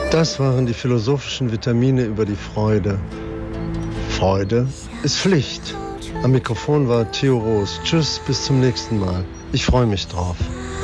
Das waren die philosophischen Vitamine über die Freude. Freude ist Pflicht. Am Mikrofon war Theo Roos. Tschüss, bis zum nächsten Mal. Ich freue mich drauf.